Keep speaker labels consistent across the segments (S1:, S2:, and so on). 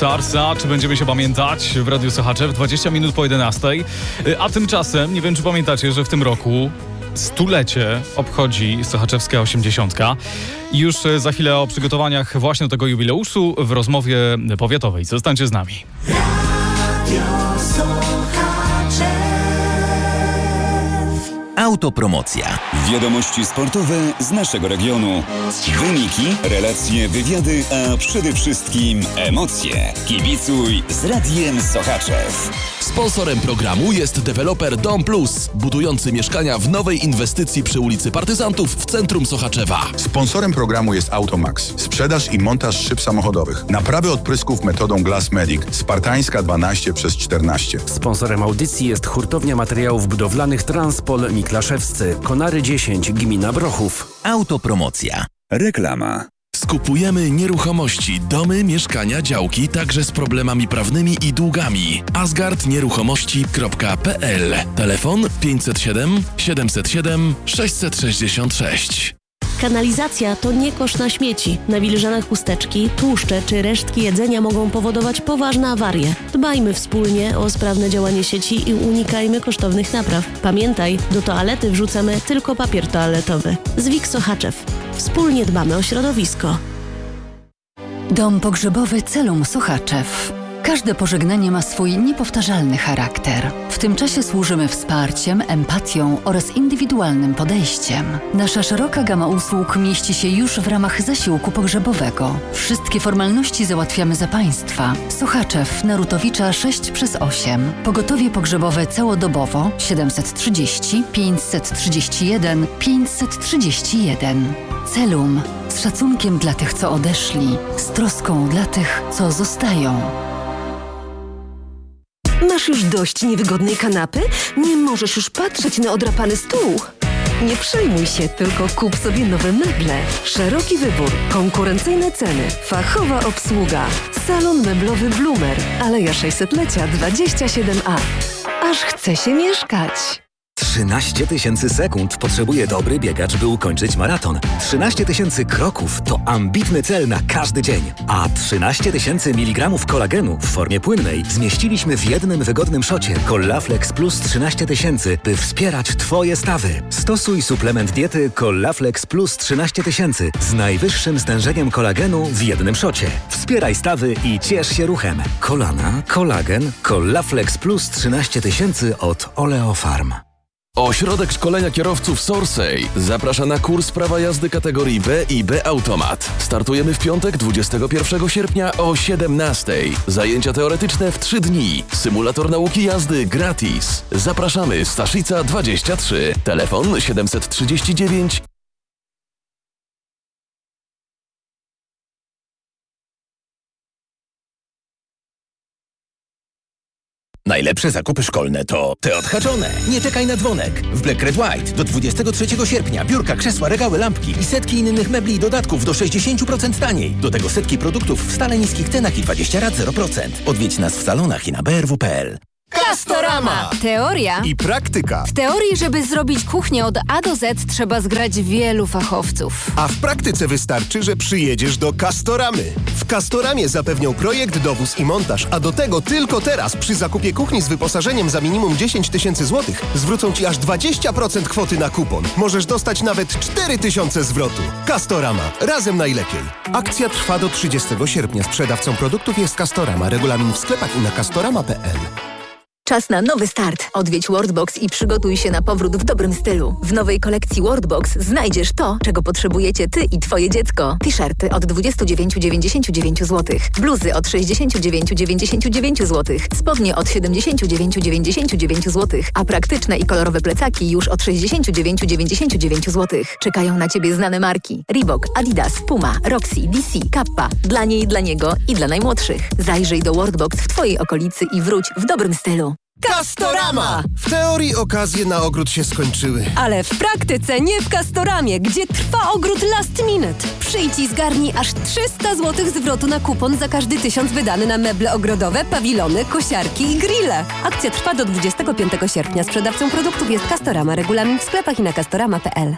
S1: Sarsa, czy będziemy się pamiętać w Radiu Sochaczew, 20 minut po 11. A tymczasem, nie wiem czy pamiętacie, że w tym roku stulecie obchodzi Sochaczewska 80. I już za chwilę o przygotowaniach właśnie do tego jubileuszu w rozmowie powiatowej. Zostańcie z nami. Radio Sochaczew.
S2: Autopromocja. Wiadomości sportowe z naszego regionu. Wyniki, relacje, wywiady, a przede wszystkim emocje. Kibicuj z Radiem Sochaczew.
S3: Sponsorem programu jest deweloper Dom Plus, budujący mieszkania w nowej inwestycji przy ulicy Partyzantów w centrum Sochaczewa.
S4: Sponsorem programu jest Automax. Sprzedaż i montaż szyb samochodowych. Naprawy odprysków metodą Glass Medic. Spartańska 12/14.
S5: Sponsorem audycji jest hurtownia materiałów budowlanych Transpol Miklaszewscy. Konary 10, gmina Brochów.
S2: Autopromocja. Reklama.
S3: Skupujemy nieruchomości, domy, mieszkania, działki, także z problemami prawnymi i długami. asgardnieruchomości.pl. Telefon 507 707 666.
S6: Kanalizacja to nie kosz na śmieci. Nawilżane chusteczki, tłuszcze czy resztki jedzenia mogą powodować poważne awarie. Dbajmy wspólnie o sprawne działanie sieci i unikajmy kosztownych napraw. Pamiętaj, do toalety wrzucamy tylko papier toaletowy. Zwik Sochaczew. Wspólnie dbamy o środowisko.
S7: Dom pogrzebowy Celum Sochaczew. Każde pożegnanie ma swój niepowtarzalny charakter. W tym czasie służymy wsparciem, empatią oraz indywidualnym podejściem. Nasza szeroka gama usług mieści się już w ramach zasiłku pogrzebowego. Wszystkie formalności załatwiamy za Państwa. Sochaczew, Narutowicza 6/8. Pogotowie pogrzebowe całodobowo 730 531 531. Celum. Z szacunkiem dla tych, co odeszli. Z troską dla tych, co zostają.
S8: Masz już dość niewygodnej kanapy? Nie możesz już patrzeć na odrapany stół? Nie przejmuj się, tylko kup sobie nowe meble. Szeroki wybór, konkurencyjne ceny, fachowa obsługa. Salon meblowy Bloomer, Aleja 600-lecia 27A. Aż chce się mieszkać.
S9: 13 000 sekund potrzebuje dobry biegacz, by ukończyć maraton. 13 000 kroków to ambitny cel na każdy dzień. A 13 000 mg kolagenu w formie płynnej zmieściliśmy w jednym wygodnym szocie Collaflex Plus 13 000, by wspierać Twoje stawy. Stosuj suplement diety Collaflex Plus 13 000 z najwyższym stężeniem kolagenu w jednym szocie. Wspieraj stawy i ciesz się ruchem. Kolana, kolagen, Collaflex Plus 13 000 od Oleofarm.
S3: Ośrodek Szkolenia Kierowców Sorsej zaprasza na kurs prawa jazdy kategorii B i B Automat. Startujemy w piątek 21 sierpnia o 17:00. Zajęcia teoretyczne w 3 dni. Symulator nauki jazdy gratis. Zapraszamy, Staszica 23. Telefon 739.
S2: Najlepsze zakupy szkolne to te odhaczone. Nie czekaj na dzwonek. W Black Red White do 23 sierpnia biurka, krzesła, regały, lampki i setki innych mebli i dodatków do 60% taniej. Do tego setki produktów w stale niskich cenach i 20 rat 0%. Odwiedź nas w salonach i na brw.pl.
S10: Castorama! Teoria
S11: i praktyka.
S10: W teorii, żeby zrobić kuchnię od A do Z, trzeba zgrać wielu fachowców.
S11: A w praktyce wystarczy, że przyjedziesz do Castoramy. W Castoramie zapewnią projekt, dowóz i montaż, a do tego tylko teraz przy zakupie kuchni z wyposażeniem za minimum 10 000 złotych zwrócą Ci aż 20% kwoty na kupon. Możesz dostać nawet 4000 zwrotu. Castorama. Razem najlepiej. Akcja trwa do 30 sierpnia. Sprzedawcą produktów jest Castorama. Regulamin w sklepach i na castorama.pl.
S12: Czas na nowy start. Odwiedź Worldbox i przygotuj się na powrót w dobrym stylu. W nowej kolekcji Worldbox znajdziesz to, czego potrzebujecie Ty i Twoje dziecko. T-shirty od 29,99 zł. Bluzy od 69,99 zł. Spodnie od 79,99 zł. A praktyczne i kolorowe plecaki już od 69,99 zł. Czekają na Ciebie znane marki. Reebok, Adidas, Puma, Roxy, DC, Kappa. Dla niej, dla niego i dla najmłodszych. Zajrzyj do Worldbox w Twojej okolicy i wróć w dobrym stylu.
S11: Castorama! W teorii okazje na ogród się skończyły.
S8: Ale w praktyce nie w Castoramie, gdzie trwa ogród last minute. Przyjdź i zgarnij aż 300 zł zwrotu na kupon za każdy 1000 wydany na meble ogrodowe, pawilony, kosiarki i grille. Akcja trwa do 25 sierpnia. Sprzedawcą produktów jest Castorama. Regulamin w sklepach i na castorama.pl.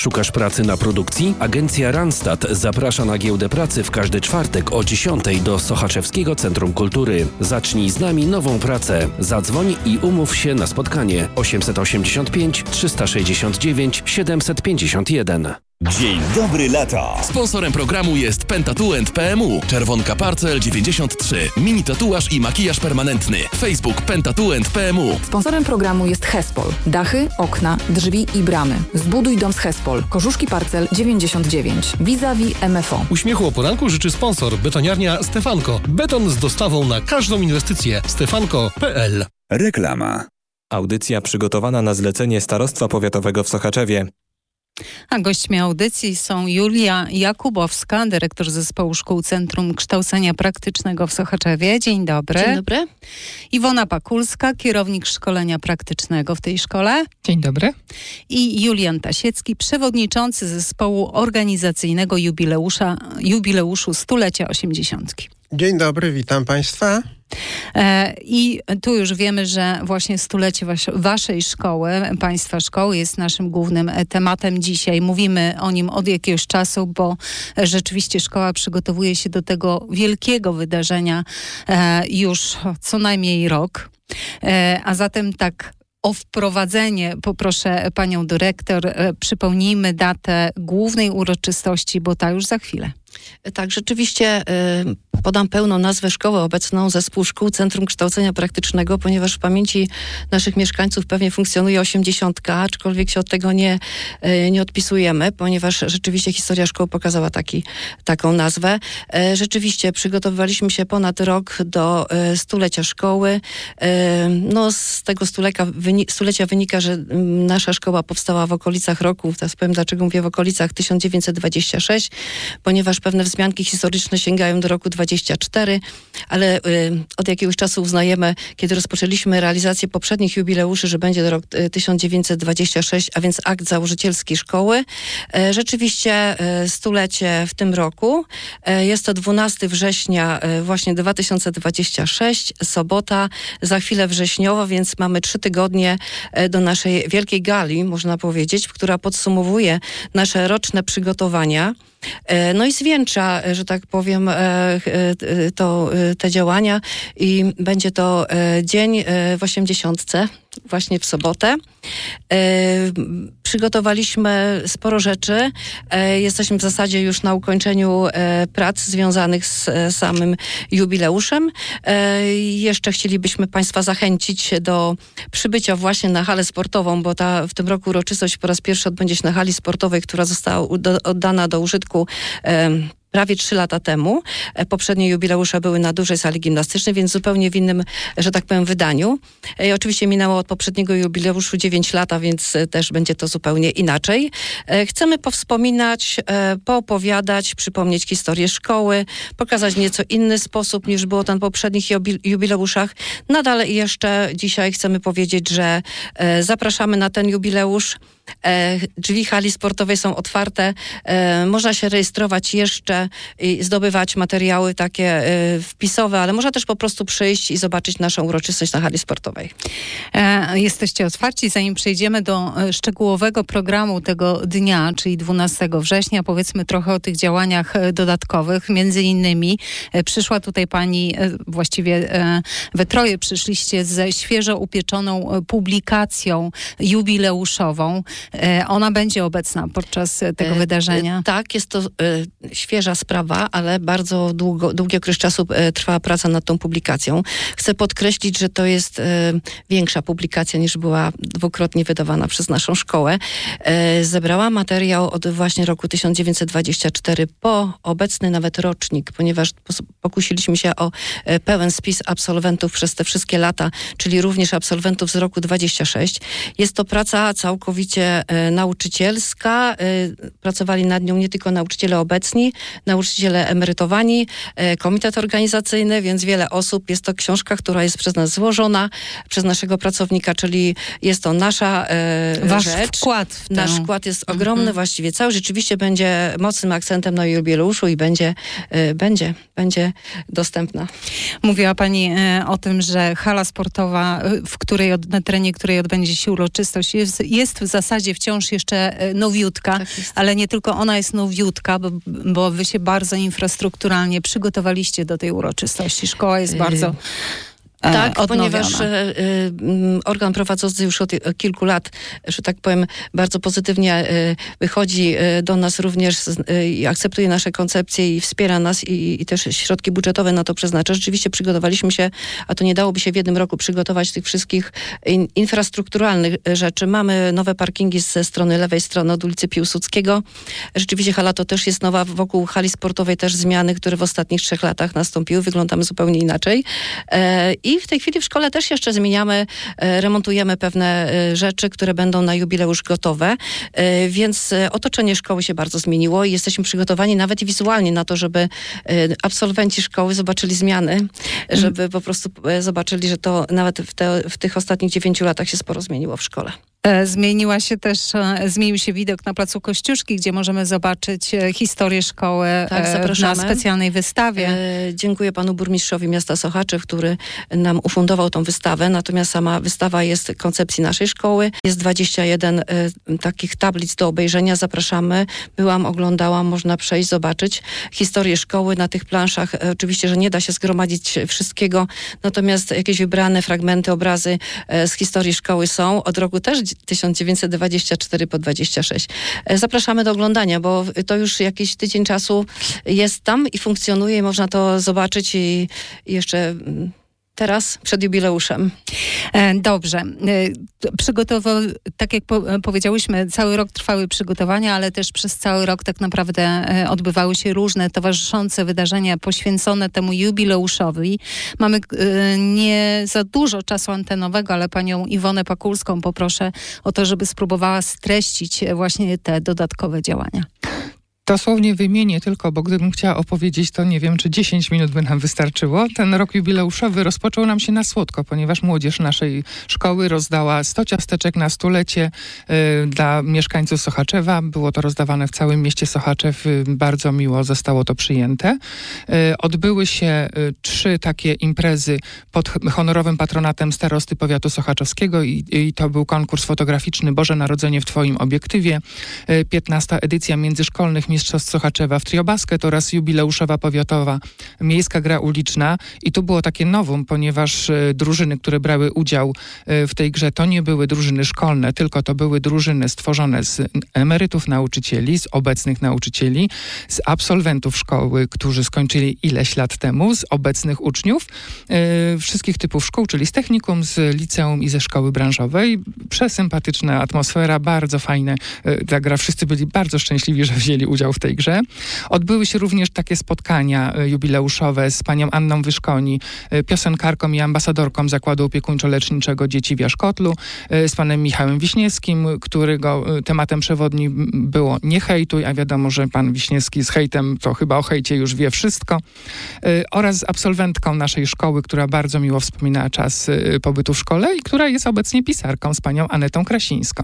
S5: Szukasz pracy na produkcji? Agencja Randstad zaprasza na giełdę pracy w każdy czwartek o 10 do Sochaczewskiego Centrum Kultury. Zacznij z nami nową pracę. Zadzwoń i umów się na spotkanie 885 369 751.
S13: Dzień dobry lata.
S3: Sponsorem programu jest Pentatuent PMU. Czerwonka Parcel 93. Mini tatuaż i makijaż permanentny. Facebook Pentatuent PMU.
S14: Sponsorem programu jest Hespol. Dachy, okna, drzwi i bramy. Zbuduj dom z Hespol. Korzuszki Parcel 99. Vis-a-vis MFO.
S15: Uśmiechu o poranku życzy sponsor. Betoniarnia Stefanko. Beton z dostawą na każdą inwestycję. stefanko.pl.
S13: Reklama.
S16: Audycja przygotowana na zlecenie Starostwa Powiatowego w Sochaczewie.
S17: A gośćmi audycji są Julia Jakubowska, dyrektor Zespołu Szkół Centrum Kształcenia Praktycznego w Sochaczewie. Dzień dobry.
S18: Dzień dobry.
S17: Iwona Pakulska, kierownik szkolenia praktycznego w tej szkole.
S18: Dzień dobry.
S17: I Julian Tasiecki, przewodniczący Zespołu Organizacyjnego Jubileuszu Stulecia 80.
S19: Dzień dobry, witam Państwa.
S17: I tu już wiemy, że właśnie stulecie waszej szkoły, państwa szkoły jest naszym głównym tematem dzisiaj. Mówimy o nim od jakiegoś czasu, bo rzeczywiście szkoła przygotowuje się do tego wielkiego wydarzenia już co najmniej rok. A zatem tak o wprowadzenie poproszę panią dyrektor. Przypomnijmy datę głównej uroczystości, bo ta już za chwilę.
S18: Tak, rzeczywiście podam pełną nazwę szkoły obecną, Zespół Szkół Centrum Kształcenia Praktycznego, ponieważ w pamięci naszych mieszkańców pewnie funkcjonuje 80, aczkolwiek się od tego nie odpisujemy, ponieważ rzeczywiście historia szkoły pokazała taką nazwę. Rzeczywiście przygotowywaliśmy się ponad rok do stulecia szkoły. No, z tego stulecia wynika, że nasza szkoła powstała w okolicach roku, teraz powiem dlaczego mówię w okolicach 1926, ponieważ pewne wzmianki historyczne sięgają do roku 24, ale od jakiegoś czasu uznajemy, kiedy rozpoczęliśmy realizację poprzednich jubileuszy, że będzie rok 1926, a więc akt założycielski szkoły. Rzeczywiście stulecie w tym roku. Jest to 12 września właśnie 2026, sobota, za chwilę wrześniowo, więc mamy 3 tygodnie do naszej wielkiej gali, można powiedzieć, która podsumowuje nasze roczne przygotowania. No i zwieńcza, że tak powiem, te działania i będzie to dzień w 80, właśnie w sobotę. Przygotowaliśmy sporo rzeczy. Jesteśmy w zasadzie już na ukończeniu prac związanych z samym jubileuszem. Jeszcze chcielibyśmy Państwa zachęcić do przybycia właśnie na halę sportową, bo w tym roku uroczystość po raz pierwszy odbędzie się na hali sportowej, która została oddana do użytku prawie 3 lata temu. Poprzednie jubileusze były na dużej sali gimnastycznej, więc zupełnie w innym, że tak powiem, wydaniu. I oczywiście minęło od poprzedniego jubileuszu 9 lat, a więc też będzie to zupełnie inaczej. Chcemy powspominać, poopowiadać, przypomnieć historię szkoły, pokazać w nieco inny sposób niż było to na poprzednich jubileuszach. Nadal jeszcze dzisiaj chcemy powiedzieć, że zapraszamy na ten jubileusz. Drzwi hali sportowej są otwarte. Można się rejestrować jeszcze i zdobywać materiały takie wpisowe, ale można też po prostu przyjść i zobaczyć naszą uroczystość na hali sportowej.
S17: Jesteście otwarci. Zanim przejdziemy do szczegółowego programu tego dnia, czyli 12 września, powiedzmy trochę o tych działaniach dodatkowych. Między innymi przyszła tutaj pani, właściwie we troje przyszliście ze świeżo upieczoną publikadzją jubileuszową. Ona będzie obecna podczas tego wydarzenia.
S18: Tak, jest to świeża sprawa, ale bardzo długi okres czasu trwała praca nad tą publikacją. Chcę podkreślić, że to jest większa publikacja niż była dwukrotnie wydawana przez naszą szkołę. Zebrała materiał od właśnie roku 1924 po obecny nawet rocznik, ponieważ pokusiliśmy się o pełen spis absolwentów przez te wszystkie lata, czyli również absolwentów z roku 26. Jest to praca całkowicie nauczycielska. Pracowali nad nią nie tylko nauczyciele obecni, nauczyciele emerytowani, komitet organizacyjny, więc wiele osób. Jest to książka, która jest przez nas złożona, przez naszego pracownika, czyli jest to nasza rzecz.
S17: Wkład
S18: Nasz wkład jest ogromny, właściwie cały. Rzeczywiście będzie mocnym akcentem na jubileuszu i będzie dostępna.
S17: Mówiła pani o tym, że hala sportowa, na terenie której odbędzie się uroczystość, jest w zasadzie zasadzie wciąż jeszcze nowiutka, ale nie tylko ona jest nowiutka, bo wy się bardzo infrastrukturalnie przygotowaliście do tej uroczystości. Szkoła jest bardzo
S18: tak,
S17: odnowiona.
S18: Ponieważ organ prowadzący już od kilku lat, że tak powiem, bardzo pozytywnie wychodzi do nas również i akceptuje nasze koncepcje i wspiera nas i też środki budżetowe na to przeznacza. Rzeczywiście przygotowaliśmy się, a to nie dałoby się w jednym roku przygotować tych wszystkich infrastrukturalnych rzeczy. Mamy nowe parkingi ze strony lewej strony od ulicy Piłsudskiego. Rzeczywiście hala to też jest nowa. Wokół hali sportowej też zmiany, które w ostatnich 3 latach nastąpiły. Wyglądamy zupełnie inaczej. I w tej chwili w szkole też jeszcze zmieniamy, remontujemy pewne rzeczy, które będą na jubileusz gotowe, więc otoczenie szkoły się bardzo zmieniło i jesteśmy przygotowani nawet i wizualnie na to, żeby absolwenci szkoły zobaczyli zmiany, żeby po prostu zobaczyli, że to nawet w tych ostatnich 9 latach się sporo zmieniło w szkole.
S17: Zmienił się widok na placu Kościuszki, gdzie możemy zobaczyć historię szkoły na specjalnej wystawie.
S18: Dziękuję panu burmistrzowi miasta Sochaczew, który nam ufundował tą wystawę. Natomiast sama wystawa jest koncepcji naszej szkoły. Jest 21 takich tablic do obejrzenia. Zapraszamy. Oglądałam, można przejść, zobaczyć historię szkoły na tych planszach. Oczywiście, że nie da się zgromadzić wszystkiego, natomiast jakieś wybrane fragmenty, obrazy z historii szkoły są. Od roku też 1924 po 26. Zapraszamy do oglądania, bo to już jakiś tydzień czasu jest tam i funkcjonuje i można to zobaczyć i jeszcze teraz przed jubileuszem.
S17: Dobrze. Tak jak powiedziałyśmy, cały rok trwały przygotowania, ale też przez cały rok tak naprawdę odbywały się różne towarzyszące wydarzenia poświęcone temu jubileuszowi. Mamy nie za dużo czasu antenowego, ale panią Iwonę Pakulską poproszę o to, żeby spróbowała streścić właśnie te dodatkowe działania.
S20: Dosłownie wymienię tylko, bo gdybym chciała opowiedzieć, to nie wiem, czy 10 minut by nam wystarczyło. Ten rok jubileuszowy rozpoczął nam się na słodko, ponieważ młodzież naszej szkoły rozdała 100 ciasteczek na stulecie dla mieszkańców Sochaczewa. Było to rozdawane w całym mieście Sochaczew. Bardzo miło zostało to przyjęte. Odbyły się 3 takie imprezy pod honorowym patronatem starosty powiatu sochaczewskiego i to był konkurs fotograficzny Boże Narodzenie w Twoim obiektywie, 15. edycja międzyszkolnych Mistrzostw Sochaczewa w Triobasket oraz jubileuszowa powiatowa miejska gra uliczna. I tu było takie novum, ponieważ drużyny, które brały udział w tej grze, to nie były drużyny szkolne, tylko to były drużyny stworzone z emerytów nauczycieli, z obecnych nauczycieli, z absolwentów szkoły, którzy skończyli ileś lat temu, z obecnych uczniów wszystkich typów szkół, czyli z technikum, z liceum i ze szkoły branżowej. Przesympatyczna atmosfera, bardzo fajne ta gra. Wszyscy byli bardzo szczęśliwi, że wzięli udział w tej grze. Odbyły się również takie spotkania jubileuszowe z panią Anną Wyszkoni, piosenkarką i ambasadorką Zakładu Opiekuńczo-Leczniczego Dzieci w Jaszkotlu, z panem Michałem Wiśniewskim, którego tematem przewodnim było nie hejtuj, a wiadomo, że pan Wiśniewski z hejtem to chyba o hejcie już wie wszystko, oraz z absolwentką naszej szkoły, która bardzo miło wspominała czas pobytu w szkole i która jest obecnie pisarką, z panią Anetą Krasińską.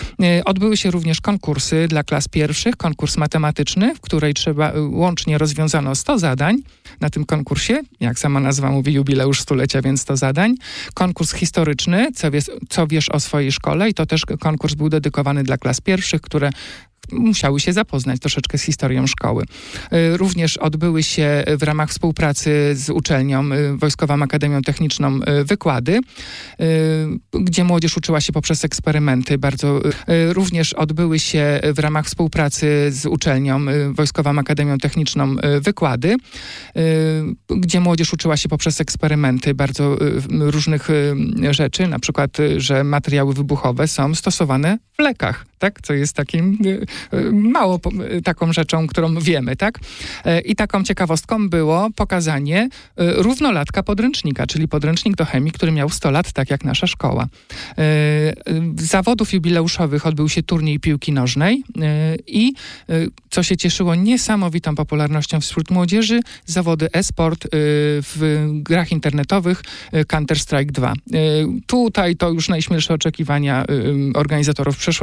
S20: Odbyły się również konkursy dla klas pierwszych, konkurs matematyczny, w której łącznie rozwiązano 100 zadań na tym konkursie. Jak sama nazwa mówi, jubileusz stulecia, więc 100 zadań. Konkurs historyczny, co wiesz o swojej szkole, i to też konkurs był dedykowany dla klas pierwszych, które musiały się zapoznać troszeczkę z historią szkoły. Również odbyły się w ramach współpracy z uczelnią Wojskową Akademią Techniczną wykłady, gdzie młodzież uczyła się poprzez eksperymenty. Również odbyły się w ramach współpracy z uczelnią Wojskową Akademią Techniczną wykłady, gdzie młodzież uczyła się poprzez eksperymenty bardzo różnych rzeczy, na przykład, że materiały wybuchowe są stosowane w lekach, tak? Co jest takim mało taką rzeczą, którą wiemy, tak? I taką ciekawostką było pokazanie równolatka podręcznika, czyli podręcznik do chemii, który miał 100 lat, tak jak nasza szkoła. Z zawodów jubileuszowych odbył się turniej piłki nożnej i co się cieszyło niesamowitą popularnością wśród młodzieży, zawody e-sport w grach internetowych Counter-Strike 2. Tutaj to już najśmielsze oczekiwania organizatorów przeszło, więc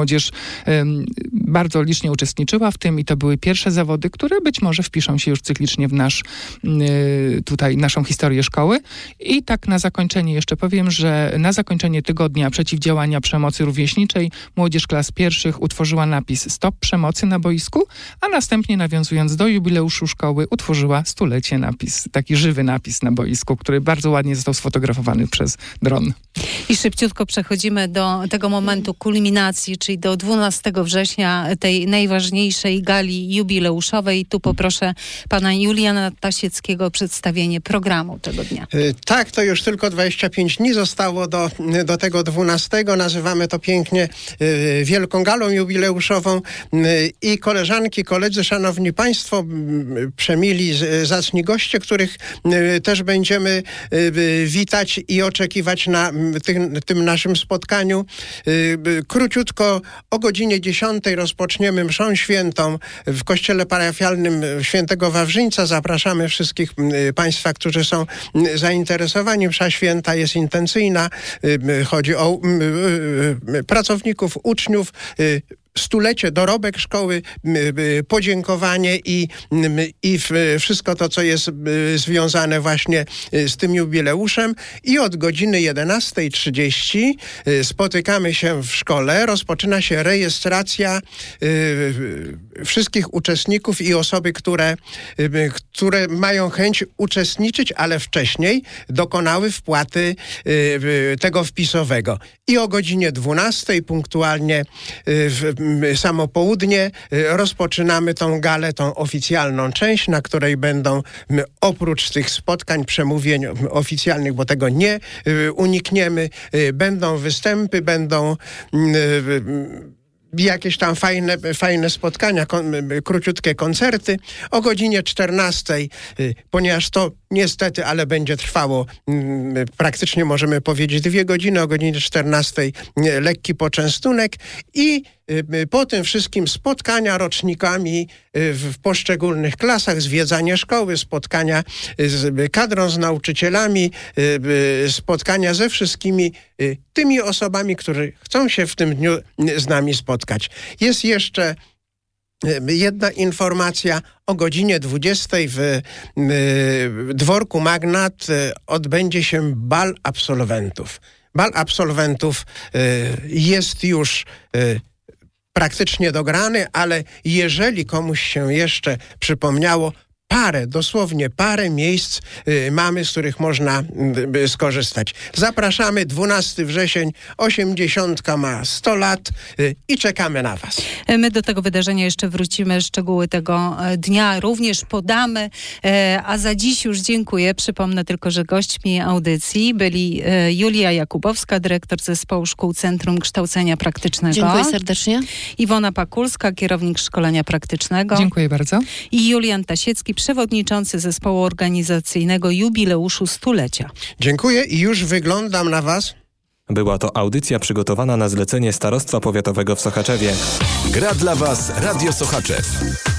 S20: młodzież bardzo licznie uczestniczyła w tym i to były pierwsze zawody, które być może wpiszą się już cyklicznie w naszą historię szkoły. I tak na zakończenie jeszcze powiem, że na zakończenie tygodnia przeciwdziałania przemocy rówieśniczej młodzież klas pierwszych utworzyła napis Stop przemocy na boisku, a następnie nawiązując do jubileuszu szkoły utworzyła 100-lecie napis, taki żywy napis na boisku, który bardzo ładnie został sfotografowany przez dron.
S17: I szybciutko przechodzimy do tego momentu kulminacji, czyli do 12 września tej najważniejszej gali jubileuszowej. Tu poproszę pana Juliana Tasieckiego o przedstawienie programu tego dnia.
S19: Tak, to już tylko 25 dni zostało do tego 12. Nazywamy to pięknie Wielką Galą Jubileuszową. I koleżanki, koledzy, szanowni państwo, przemili, zacni goście, których też będziemy witać i oczekiwać na tym naszym spotkaniu. Króciutko o godzinie 10 rozpoczniemy mszą świętą w kościele parafialnym Świętego Wawrzyńca. Zapraszamy wszystkich państwa, którzy są zainteresowani. Msza święta jest intencyjna. Chodzi o pracowników, uczniów, 100-lecie, dorobek szkoły, podziękowanie i wszystko to, co jest związane właśnie z tym jubileuszem. I od godziny 11:30 spotykamy się w szkole. Rozpoczyna się rejestracja wszystkich uczestników i osoby, które mają chęć uczestniczyć, ale wcześniej dokonały wpłaty tego wpisowego. I o godzinie 12:00 punktualnie samo południe rozpoczynamy tą galę, tą oficjalną część, na której będą oprócz tych spotkań, przemówień oficjalnych, bo tego nie unikniemy, będą występy, będą jakieś tam fajne spotkania, króciutkie koncerty. O godzinie 14:00, ponieważ to niestety, ale będzie trwało praktycznie, możemy powiedzieć, 2 godziny, o godzinie 14:00 lekki poczęstunek i po tym wszystkim spotkania rocznikami w poszczególnych klasach, zwiedzanie szkoły, spotkania z kadrą, z nauczycielami, spotkania ze wszystkimi tymi osobami, którzy chcą się w tym dniu z nami spotkać. Jest jeszcze jedna informacja. O godzinie 20:00 w dworku Magnat odbędzie się bal absolwentów. Bal absolwentów jest już praktycznie dograny, ale jeżeli komuś się jeszcze przypomniało, dosłownie parę miejsc mamy, z których można skorzystać. Zapraszamy, 12 wrzesień, 80 ma 100 lat i czekamy na was.
S17: My do tego wydarzenia jeszcze wrócimy, szczegóły tego dnia również podamy, a za dziś już dziękuję. Przypomnę tylko, że gośćmi audycji byli Julia Jakubowska, dyrektor Zespołu Szkół Centrum Kształcenia Praktycznego.
S18: Dziękuję serdecznie.
S17: Iwona Pakulska, kierownik Szkolenia Praktycznego.
S20: Dziękuję bardzo.
S17: I Julian Tasiecki, przewodniczący Zespołu Organizacyjnego Jubileuszu 100-lecia.
S19: Dziękuję i już wyglądam na was.
S16: Była to audycja przygotowana na zlecenie Starostwa Powiatowego w Sochaczewie.
S2: Gra dla was Radio Sochaczew.